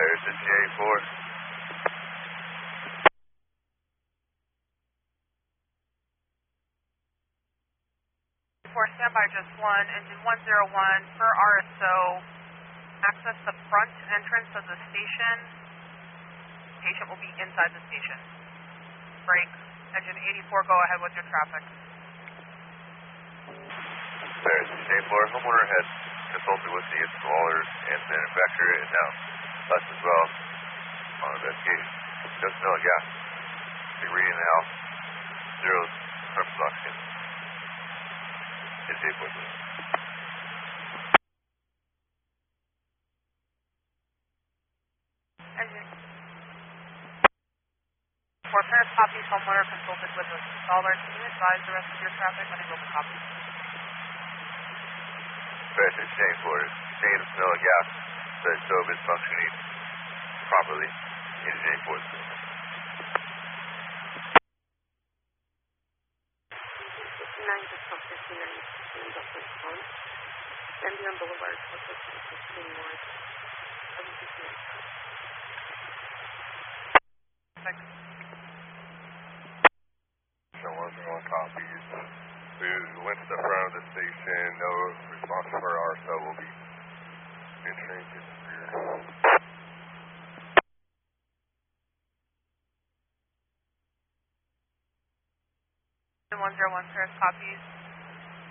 There's the J4. Standby just 1, engine 101 for RSO. Access the front entrance of the station. Patient will be inside the station. Break. Engine 84, go ahead with your traffic. There's the J4. Homeowner had consulted with the installers and manufacturer and now us as well on investigation. No smell of gas. Big reading in the house. Zeros purpose oxygen. It's J4. Engine. For parent copies, homeowner consulted with the installer. Can you advise the rest of your traffic when they go to copy? There's the J4. Seeing the smell of gas. The stove is functioning properly in J4. 59.59 Sandion Boulevard, Southwest 16 North. So once one copies, we went to the front of the station. No response for RSO will be entering to the rear. 101, Paris copies.